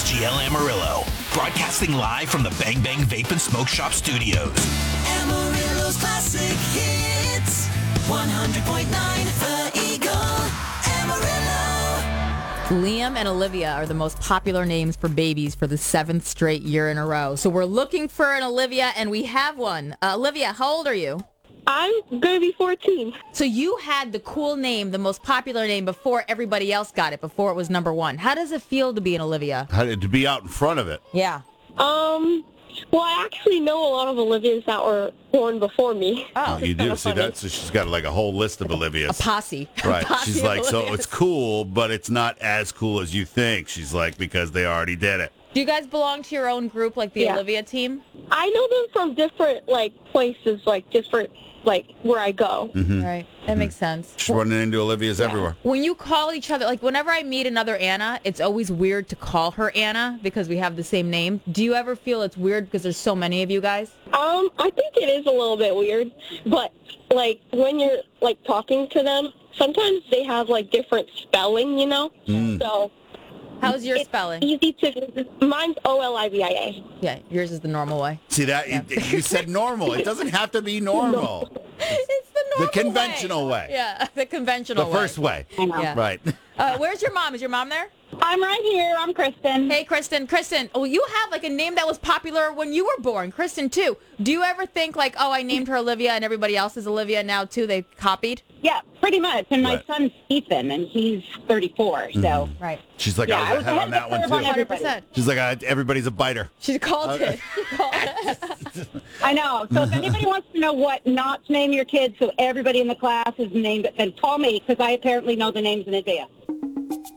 SGL Amarillo, broadcasting live from the Bang Bang Vape and Smoke Shop studios. Amarillo's classic hits, 100.9 The Eagle, Amarillo. Liam and Olivia are the most popular names for babies for the 7th straight year in a row. So we're looking for an Olivia, and we have one. Olivia, how old are you? I'm going to be 14. So you had the cool name, the most popular name, before everybody else got it, before it was number one. How does it feel to be an Olivia? To be out in front of it. Yeah. Well, I actually know a lot of Olivias that were born before me. Oh, You do. See, funny. that's she's got like a whole list of Olivias. a posse. Right. A posse She's of like, so Olivias. it's cool, but it's not as cool as you think. She's like, because they already did it. Do you guys belong to your own group, like the Yeah. Olivia team? I know them from different, places, different, where I go. Right. That makes sense. She's running into Olivias everywhere. When you call each other, whenever I meet another Anna, it's always weird to call her Anna because we have the same name. Do you ever feel it's weird because there's so many of you guys? I think it is a little bit weird, but, when you're, talking to them, sometimes they have, different spelling, you know? So How's your it's spelling? easy to, mine's Olivia. Yeah, yours is the normal way. See that? You said normal. It doesn't have to be normal. It's the normal conventional way. Yeah, the conventional The way. first way. I know. Yeah. Right. Where's your mom? Is your mom there? I'm right here. I'm Kristen. Hey, Kristen. Kristen, you have a name that was popular when you were born. Kristen, too. Do you ever think I named her Olivia and everybody else is Olivia now, too? They copied? Yeah, pretty much. And my Right. son's Ethan, and he's 34. So Right. She's like, Yeah, I was ahead on that one, the curve on too. everybody. 100%. She's like, everybody's a biter. She called it. She called it. I know. So if anybody wants to know what not to name your kids, so everybody in the class is named, then call me because I apparently know the names in advance.